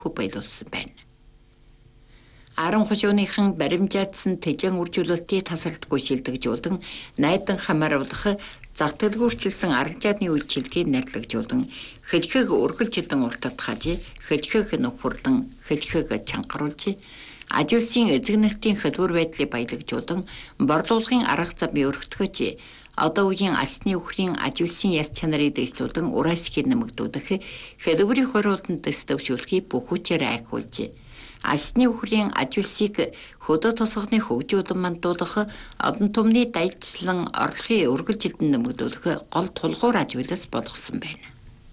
байлуулсан байна. 10 хошууныхан баримжаадсан тэжэн үржүүлэлтийн тасалдгүй шилдэгжүүлэн найдан хамааруулах зах дэлгүүрчилсэн аралжаадны үйлчилгээг нэрлэгжүүлэн хэлхэг үргэлжилэн уртатгаж хэлхэг нөхөрлөн хэлхэг чангаруулж аж улсын эзэгнэлтийн хөдөлгүүр байдлыг баялагжуулан борлуулгын арга замыг өргөтгөж одоо үеийн алсны үхрийн аж улсын яс чанарыг дэвшлүүлэн ураашгийг нэмэгдүүлэх хөдөлгүүрийн хойруулалтанд дэвшүүлэхийг бүх хүчээр айхуулж алсны үхрийн аж улсыг хөдөө тосгоны хөгжүүлэн мандуулах одон түмний дайчлан орлогын үргэлжилтэн нэмэгдүүлэх гол тулгуур аж үйлс болгосон байна.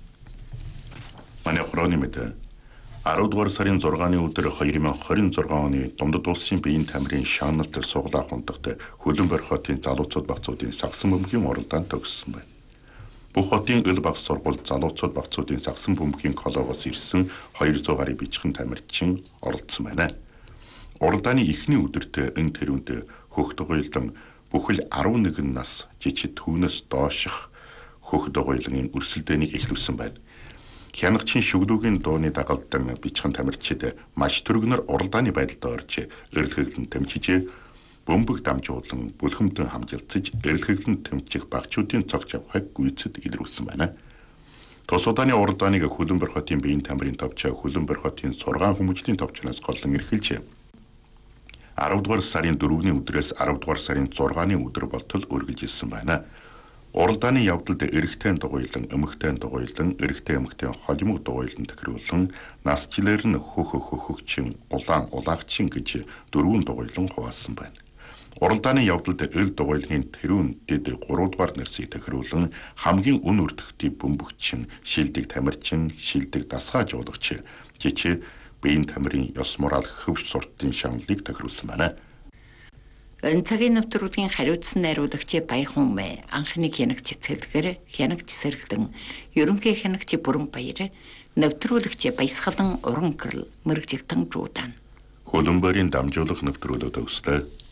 Манай хорооны мэдээ 10 дугаар сарын 6-ны өдөр 2026 оны Дундад улсын биеийн тамирын шагналт суглаах хундагт Хөлбөмбөр хотын залуучууд багцуудын сагсан бөмбөгийн уралдаан төгссөн байна. Бүх хотын ил баг сургууль залуучууд багцуудын сагсан бөмбөгийн колоогоос ирсэн 200 гаруй бичгэн тамирчин оролцсон байна. Уралдааны эхний өдөрт энэ тэрүүнд хөх дугуйлан бүхэл 11 нас жижиг түүнээс дооших хөх дугуйлан өрсөлдөөнийг эхлүүлсэн байна. Хянагчин шүглүүгийн дууны дагалдан бичгэн тамирчид маш түргнэр уралдааны байдалд орж эрэлхэглэн тэмчиж бөмбөг дамжуулан бүлхэмтэн хамжилцаж эрэлхэглэн тэмчих багчуудын цогц авахыг гүйцэд илрүүлсэн байна. Тус удааны уралдааныг Хөлбөмбөр хотын биеийн тамирын товч Хөлбөмбөр хотын сургаан хүмүүжлийн товчноос голлон эрхэлж 10 дугаар сарын 4-ний өдрөөс 10 дугаар сарын 6-ны өдөр болтол үргэлжилсэн байна. Уралдааны явдалд эрэгтэй дугуйлан, эмэгтэй дугуйлан, эрэгтэй эмэгтэй холимог дугуйлан тохируулан насжилээр нь хөхөгчин, улаагчин гэж 4 дугуйлан хуваасан байна. Уралдааны явдалд ил дугуйлын тэрүүн дэд 3 дугаар нэрсийг тохируулан хамгийн үн өртөгтэй бөмбөгчин, шилдэг тамирчин, шилдэг дасгаажуулагч, жичээ биеийн тамирын ёс морал хөвч суртын шаналлыг тохируулсан байна. Энэ цагийн нэвтрүүлгийн хариуцсан найруулагч Баяхан Умэ, анхны хянагч Цэлгэр, хянагч Сэргэлдэн, ерөнхий хянагч Бүрэнбаяр, нэвтрүүлэгч Баясгалан Уран Гэрэл, мэрэгжилтэн Жуудан. Хөлбөмбөрийн дамжуулах нэвтрүүлэг төгслөө.